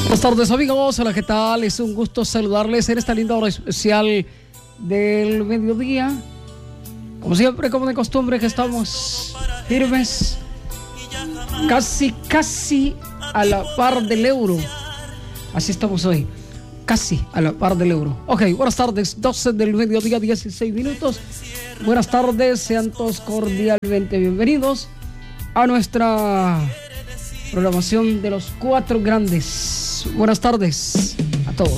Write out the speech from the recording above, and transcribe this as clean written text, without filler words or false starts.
Buenas tardes, amigos. Hola, ¿qué tal? Es un gusto saludarles en esta linda hora especial del mediodía. Como siempre, como de costumbre, que estamos firmes, casi a la par del euro. Así estamos hoy, casi a la par del euro. Ok, buenas tardes, 12 del mediodía, 16 minutos. Buenas tardes, sean todos cordialmente bienvenidos a nuestra programación de los cuatro grandes. Buenas tardes.